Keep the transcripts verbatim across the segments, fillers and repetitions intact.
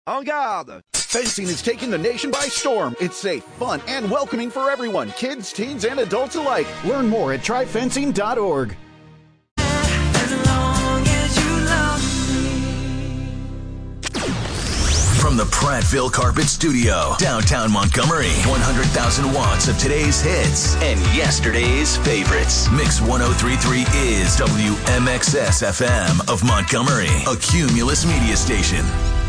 En garde! Fencing is taking the nation by storm. It's safe, fun, and welcoming for everyone, kids, teens, and adults alike. Learn more at try fencing dot org. From the Prattville Carpet Studio, downtown Montgomery, one hundred thousand watts of today's hits and yesterday's favorites. Mix one oh three point three is W M X S F M of Montgomery, a Cumulus media station.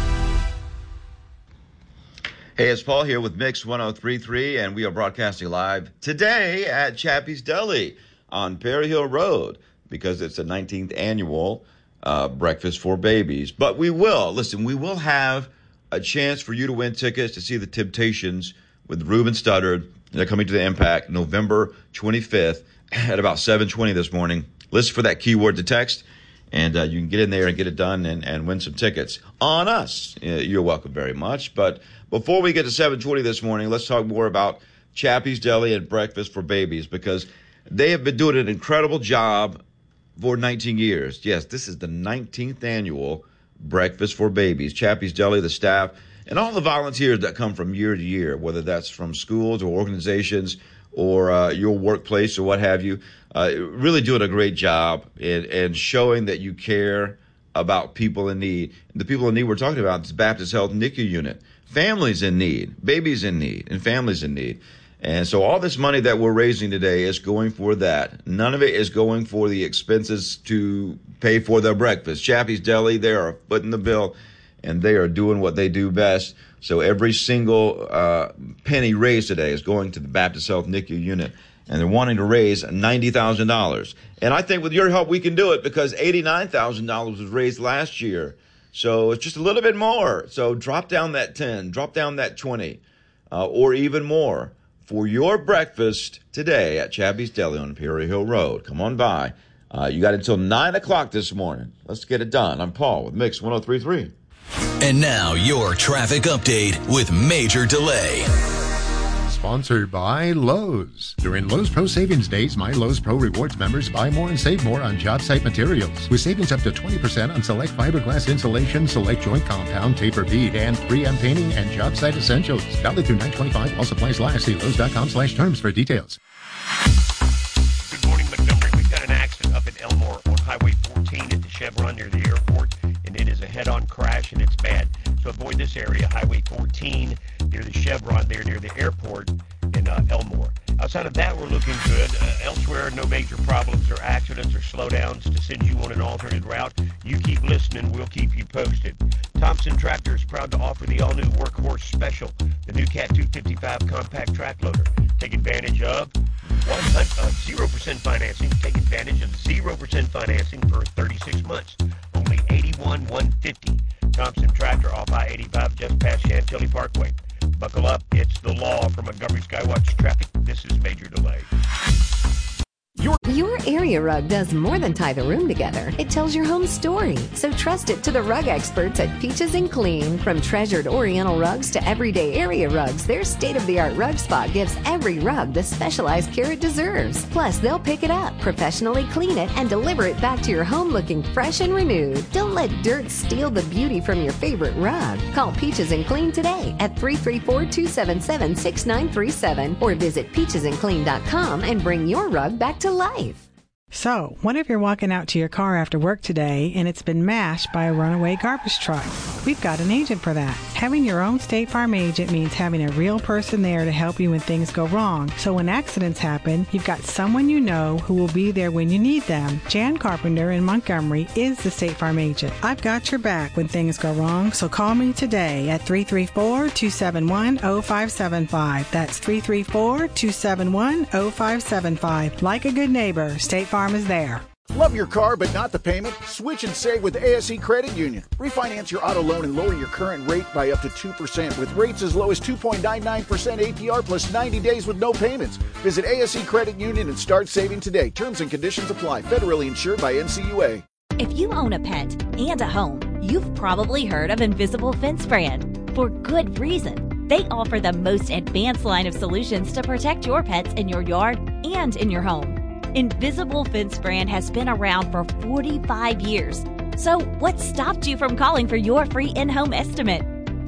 Hey, it's Paul here with Mix one oh three point three, and we are broadcasting live today at Chappie's Deli on Perry Hill Road because it's the nineteenth annual uh, Breakfast for Babies. But we will, listen, we will have a chance for you to win tickets to see the Temptations with Ruben Studdard. They're coming to the Impact November twenty-fifth at about seven twenty this morning. Listen for that keyword to text, and uh, you can get in there and get it done and, and win some tickets on us. Uh, you're welcome very much. But before we get to seven twenty this morning, let's talk more about Chappie's Deli and Breakfast for Babies, because they have been doing an incredible job for nineteen years. Yes, this is the nineteenth annual Breakfast for Babies. Chappie's Deli, the staff, and all the volunteers that come from year to year, whether that's from schools or organizations or uh, your workplace or what have you, uh, really doing a great job in, in showing that you care about people in need. And the people in need we're talking about is Baptist Health N I C U unit. Families in need, babies in need, and families in need. And so all this money that we're raising today is going for that. None of it is going for the expenses to pay for their breakfast. Chappie's Deli, they are footing the bill, and they are doing what they do best. So every single uh, penny raised today is going to the Baptist Health N I C U unit, and they're wanting to raise ninety thousand dollars. And I think with your help, we can do it, because eighty-nine thousand dollars was raised last year. So it's just a little bit more. So drop down that ten, drop down that twenty, uh, or even more for your breakfast today at Chappie's Deli on Perry Hill Road. Come on by. Uh, you got until nine o'clock this morning. Let's get it done. I'm Paul with Mix one oh three point three. And now your traffic update with Major Delay. Sponsored by Lowe's. During Lowe's Pro Savings Days, My Lowe's Pro Rewards members buy more and save more on job site materials, with savings up to twenty percent on select fiberglass insulation, select joint compound, taper bead, and three M painting and job site essentials. Valid through nine twenty-five while supplies last. See Lowe's.com slash terms for details. Good morning, Montgomery. We've got an accident up at Elmore on Highway fourteen at the Chevron near the airport, and it is a head-on crash, and it's bad. So avoid this area, Highway fourteen, near the Chevron there near the airport in uh, Elmore. Outside of that, we're looking good. Uh, elsewhere, no major problems or accidents or slowdowns to send you on an alternate route. You keep listening, we'll keep you posted. Thompson Tractor is proud to offer the all-new Workhorse Special, the new Cat two fifty-five compact track loader. Take advantage of one hundred, uh, zero percent financing. Take advantage of zero percent financing for thirty-six months. Only eighty-one thousand one hundred fifty dollars. Thompson Tractor off I eighty-five just past Chantilly Parkway. Buckle up, it's the law. From Montgomery Skywatch Traffic, this is Major Delay. Your, your area rug does more than tie the room together. It tells your home story. So trust it to the rug experts at Peaches and Clean. From treasured Oriental rugs to everyday area rugs, their state-of-the-art rug spot gives every rug the specialized care it deserves. Plus, they'll pick it up, professionally clean it, and deliver it back to your home looking fresh and renewed. Don't let dirt steal the beauty from your favorite rug. Call Peaches and Clean today at three three four, two seven seven, six nine three seven or visit peaches and clean dot com and bring your rug back to life. So, what if you're walking out to your car after work today and it's been mashed by a runaway garbage truck? We've got an agent for that. Having your own State Farm agent means having a real person there to help you when things go wrong. So when accidents happen, you've got someone you know who will be there when you need them. Jan Carpenter in Montgomery is the State Farm agent. I've got your back when things go wrong, so call me today at three three four, two seven one, zero five seven five. That's three three four, two seven one, zero five seven five. Like a good neighbor, State Farm is there. Love your car but not the payment? Switch and save with A S E Credit Union. Refinance your auto loan and lower your current rate by up to two percent with rates as low as two point nine nine percent A P R plus ninety days with no payments. Visit A S E Credit Union and start saving today. Terms and conditions apply. Federally insured by N C U A. If you own a pet and a home, you've probably heard of Invisible Fence brand. For good reason. They offer the most advanced line of solutions to protect your pets in your yard and in your home. Invisible Fence brand has been around for forty-five years. So what stopped you from calling for your free in-home estimate?